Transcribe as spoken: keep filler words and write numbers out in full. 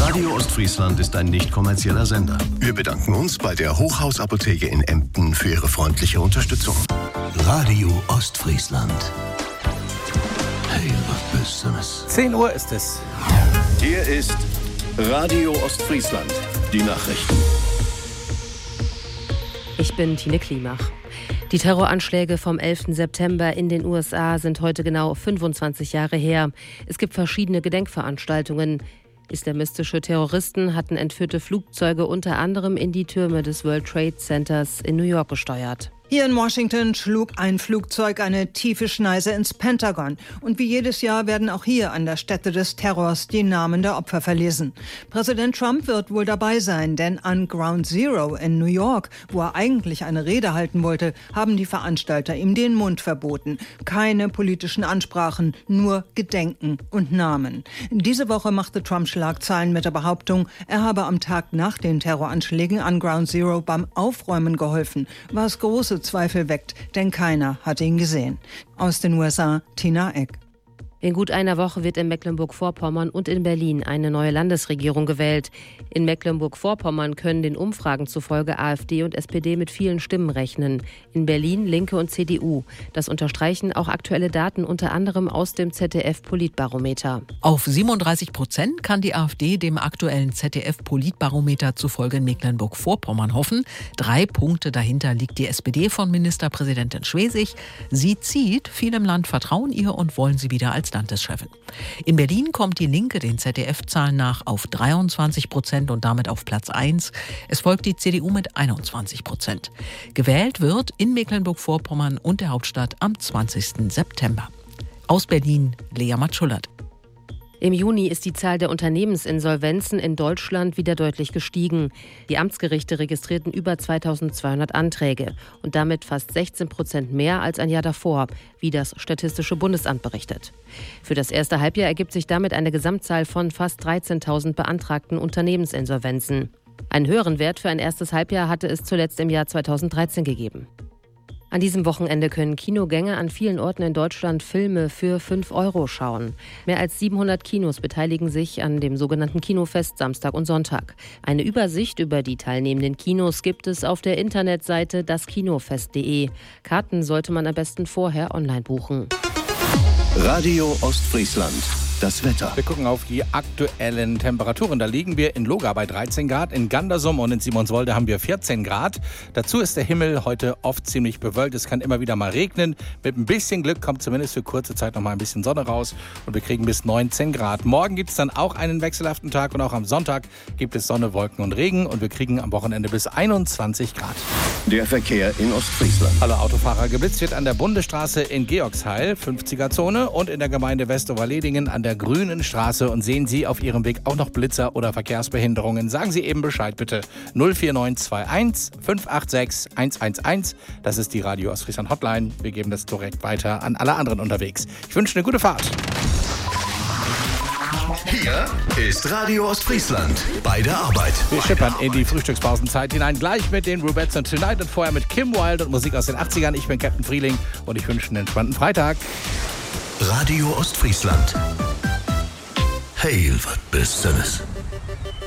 Radio Ostfriesland ist ein nicht kommerzieller Sender. Wir bedanken uns bei der Hochhausapotheke in Emden für ihre freundliche Unterstützung. Radio Ostfriesland. Hey, was bist du das? zehn Uhr ist es. Hier ist Radio Ostfriesland. Die Nachrichten. Ich bin Tine Klimach. Die Terroranschläge vom elften September in den U S A sind heute genau fünfundzwanzig Jahre her. Es gibt verschiedene Gedenkveranstaltungen. Islamistische Terroristen hatten entführte Flugzeuge unter anderem in die Türme des World Trade Centers in New York gesteuert. Hier in Washington schlug ein Flugzeug eine tiefe Schneise ins Pentagon. Und wie jedes Jahr werden auch hier an der Stätte des Terrors die Namen der Opfer verlesen. Präsident Trump wird wohl dabei sein, denn an Ground Zero in New York, wo er eigentlich eine Rede halten wollte, haben die Veranstalter ihm den Mund verboten. Keine politischen Ansprachen, nur Gedenken und Namen. Diese Woche machte Trump Schlagzeilen mit der Behauptung, er habe am Tag nach den Terroranschlägen an Ground Zero beim Aufräumen geholfen, was große Zweifel weckt, denn keiner hat ihn gesehen. Aus den U S A, Tina Eck. In gut einer Woche wird in Mecklenburg-Vorpommern und in Berlin eine neue Landesregierung gewählt. In Mecklenburg-Vorpommern können den Umfragen zufolge AfD und S P D mit vielen Stimmen rechnen. In Berlin Linke und C D U. Das unterstreichen auch aktuelle Daten, unter anderem aus dem Z D F-Politbarometer. Auf siebenunddreißig Prozent kann die AfD dem aktuellen Z D F-Politbarometer zufolge in Mecklenburg-Vorpommern hoffen. Drei Punkte dahinter liegt die S P D von Ministerpräsidentin Schwesig. Sie zieht, viele im Land vertrauen ihr und wollen sie wieder als Landeschefin. In Berlin kommt die Linke den Z D F-Zahlen nach auf dreiundzwanzig Prozent und damit auf Platz eins. Es folgt die C D U mit einundzwanzig Prozent. Gewählt wird in Mecklenburg-Vorpommern und der Hauptstadt am zwanzigsten September. Aus Berlin, Lea Matschullert. Im Juni ist die Zahl der Unternehmensinsolvenzen in Deutschland wieder deutlich gestiegen. Die Amtsgerichte registrierten über zweitausendzweihundert Anträge und damit fast sechzehn Prozent mehr als ein Jahr davor, wie das Statistische Bundesamt berichtet. Für das erste Halbjahr ergibt sich damit eine Gesamtzahl von fast dreizehntausend beantragten Unternehmensinsolvenzen. Einen höheren Wert für ein erstes Halbjahr hatte es zuletzt im Jahr zweitausenddreizehn gegeben. An diesem Wochenende können Kinogänger an vielen Orten in Deutschland Filme für fünf Euro schauen. Mehr als siebenhundert Kinos beteiligen sich an dem sogenannten Kinofest Samstag und Sonntag. Eine Übersicht über die teilnehmenden Kinos gibt es auf der Internetseite daskinofest punkt de. Karten sollte man am besten vorher online buchen. Radio Ostfriesland. Das Wetter. Wir gucken auf die aktuellen Temperaturen. Da liegen wir in Loga bei dreizehn Grad, in Gandersum und in Simonswolde haben wir vierzehn Grad. Dazu ist der Himmel heute oft ziemlich bewölkt. Es kann immer wieder mal regnen. Mit ein bisschen Glück kommt zumindest für kurze Zeit noch mal ein bisschen Sonne raus und wir kriegen bis neunzehn Grad. Morgen gibt es dann auch einen wechselhaften Tag und auch am Sonntag gibt es Sonne, Wolken und Regen und wir kriegen am Wochenende bis einundzwanzig Grad. Der Verkehr in Ostfriesland. Hallo Autofahrer, geblitzt wird an der Bundesstraße in Georgsheil, fünfziger-Zone und in der Gemeinde Westoverledingen an der der Grünen Straße und sehen Sie auf Ihrem Weg auch noch Blitzer oder Verkehrsbehinderungen, sagen Sie eben Bescheid bitte. null vier neun zwei eins fünf acht sechs eins eins eins. Das ist die Radio Ostfriesland Hotline. Wir geben das direkt weiter an alle anderen unterwegs. Ich wünsche eine gute Fahrt. Hier ist Radio Ostfriesland bei der Arbeit. Wir schippern in die Frühstückspausenzeit hinein, gleich mit den Rubettes und Tonight und vorher mit Kim Wilde und Musik aus den achtzigern. Ich bin Captain Frieling und ich wünsche einen entspannten Freitag. Radio Ostfriesland. Hey, was bist du das?